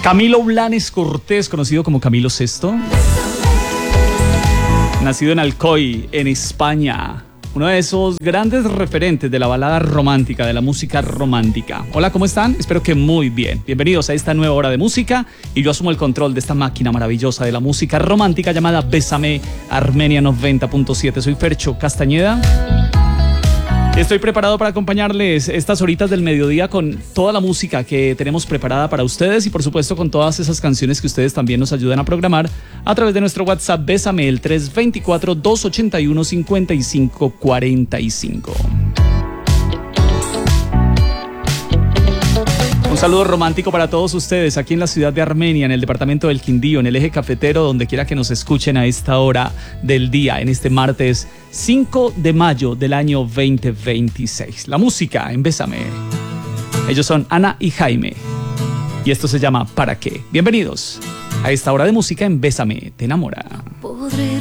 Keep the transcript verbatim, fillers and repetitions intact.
Camilo Blanes Cortés, conocido como Camilo Sesto, nacido en Alcoy, en España, uno de esos grandes referentes de la balada romántica, de la música romántica. Hola, ¿cómo están? Espero que muy bien. Bienvenidos a esta nueva hora de música y yo asumo el control de esta máquina maravillosa de la música romántica llamada Bésame Armenia noventa punto siete. Soy Fercho Castañeda. Estoy preparado para acompañarles estas horitas del mediodía con toda la música que tenemos preparada para ustedes y por supuesto con todas esas canciones que ustedes también nos ayudan a programar a través de nuestro WhatsApp Bésame, el tres dos cuatro, dos ocho uno, cinco cinco cuatro cinco. Un saludo romántico para todos ustedes aquí en la ciudad de Armenia, en el departamento del Quindío, en el eje cafetero, donde quiera que nos escuchen a esta hora del día, en este martes cinco de mayo del año veinte veintiséis. La música en Bésame. Ellos son Ana y Jaime y esto se llama ¿Para qué? Bienvenidos a esta hora de música en Bésame, te enamora.